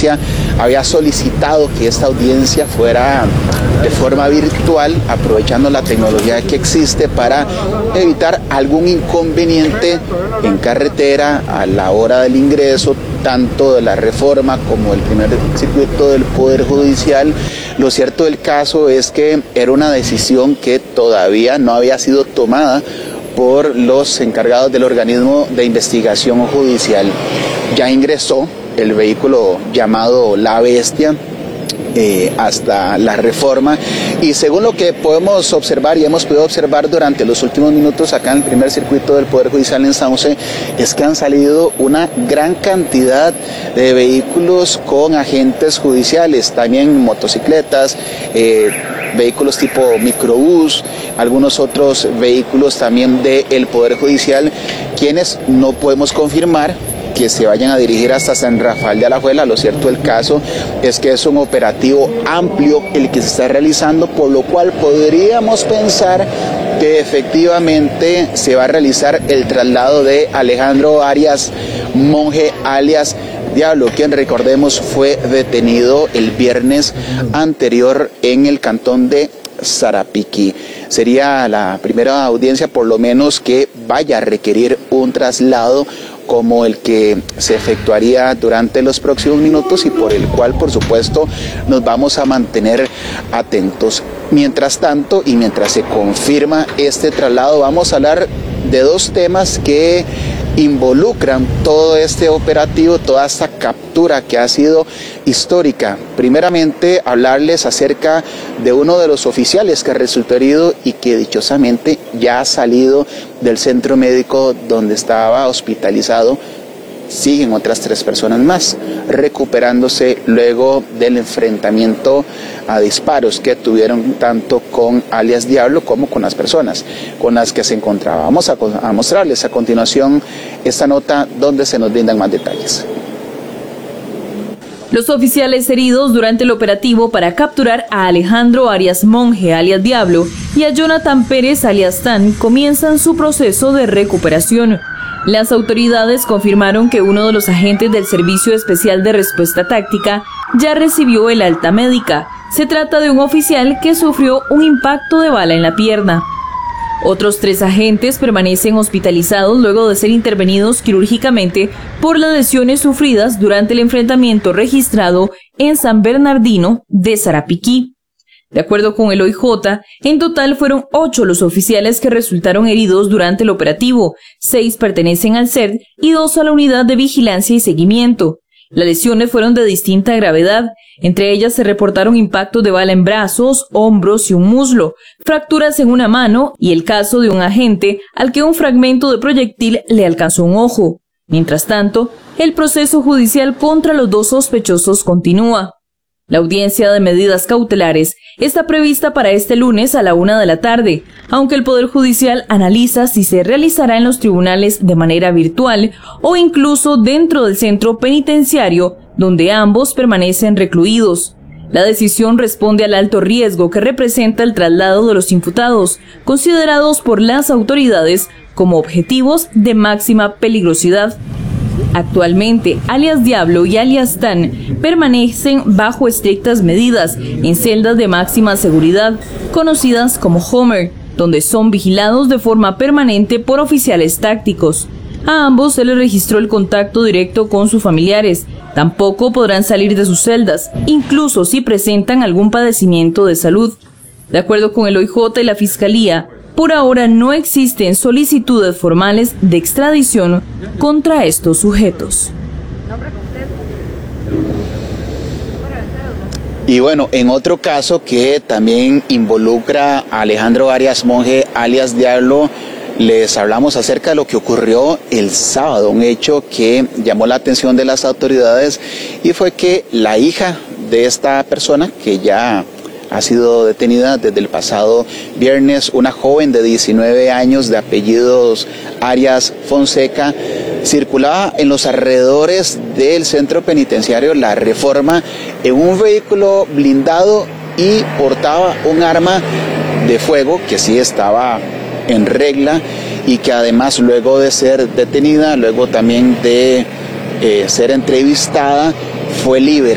audiencia había solicitado que esta audiencia fuera de forma virtual, aprovechando la tecnología que existe para evitar algún inconveniente en carretera a la hora del ingreso, tanto de la reforma como del primer circuito del Poder Judicial. Lo cierto del caso es que era una decisión que todavía no había sido tomada por los encargados del organismo de investigación judicial. Ya ingresó el vehículo llamado La Bestia hasta la reforma, y según lo que podemos observar y hemos podido observar durante los últimos minutos acá en el primer circuito del Poder Judicial en Sauce, es que han salido una gran cantidad de vehículos con agentes judiciales, también motocicletas, vehículos tipo microbús, algunos otros vehículos también del Poder Judicial, quienes no podemos confirmar que se vayan a dirigir hasta San Rafael de Alajuela. Lo cierto del caso es que es un operativo amplio el que se está realizando, por lo cual podríamos pensar que efectivamente se va a realizar el traslado de Alejandro Arias Monge, alias Diablo, quien, recordemos, fue detenido el viernes anterior en el cantón de Sarapiquí. Sería la primera audiencia, por lo menos, que vaya a requerir un traslado como el que se efectuaría durante los próximos minutos y por el cual, por supuesto, nos vamos a mantener atentos. Mientras tanto, y mientras se confirma este traslado, vamos a hablar de dos temas que involucran todo este operativo, toda esta captura que ha sido histórica. Primeramente, hablarles acerca de uno de los oficiales que resultó herido y que dichosamente ya ha salido del centro médico donde estaba hospitalizado. Siguen otras 3 personas más recuperándose luego del enfrentamiento a disparos que tuvieron tanto con alias Diablo como con las personas con las que se encontraba. Vamos a mostrarles a continuación esta nota donde se nos brindan más detalles. Los oficiales heridos durante el operativo para capturar a Alejandro Arias Monge, alias Diablo, y a Jonathan Pérez, alias Tan, comienzan su proceso de recuperación. Las autoridades confirmaron que uno de los agentes del Servicio Especial de Respuesta Táctica ya recibió el alta médica. Se trata de un oficial que sufrió un impacto de bala en la pierna. Otros 3 agentes permanecen hospitalizados luego de ser intervenidos quirúrgicamente por las lesiones sufridas durante el enfrentamiento registrado en San Bernardino de Sarapiquí. De acuerdo con el OIJ, en total fueron 8 los oficiales que resultaron heridos durante el operativo, 6 pertenecen al CERT y 2 a la Unidad de Vigilancia y Seguimiento. Las lesiones fueron de distinta gravedad, entre ellas se reportaron impactos de bala en brazos, hombros y un muslo, fracturas en una mano y el caso de un agente al que un fragmento de proyectil le alcanzó un ojo. Mientras tanto, el proceso judicial contra los 2 sospechosos continúa. La audiencia de medidas cautelares está prevista para este lunes a la 1 de la tarde, aunque el Poder Judicial analiza si se realizará en los tribunales de manera virtual o incluso dentro del centro penitenciario donde ambos permanecen recluidos. La decisión responde al alto riesgo que representa el traslado de los imputados, considerados por las autoridades como objetivos de máxima peligrosidad. Actualmente, alias Diablo y alias Tan permanecen bajo estrictas medidas en celdas de máxima seguridad, conocidas como Homer, donde son vigilados de forma permanente por oficiales tácticos. A ambos se les registró el contacto directo con sus familiares. Tampoco podrán salir de sus celdas, incluso si presentan algún padecimiento de salud. De acuerdo con el OIJ y la Fiscalía, por ahora no existen solicitudes formales de extradición contra estos sujetos. Y bueno, en otro caso que también involucra a Alejandro Arias Monge, alias Diablo, les hablamos acerca de lo que ocurrió el sábado, un hecho que llamó la atención de las autoridades, y fue que la hija de esta persona, que ya ha sido detenida desde el pasado viernes, una joven de 19 años de apellidos Arias Fonseca, circulaba en los alrededores del centro penitenciario La Reforma en un vehículo blindado y portaba un arma de fuego que sí estaba en regla y que además, luego de ser detenida, luego también de ser entrevistada, fue liberada.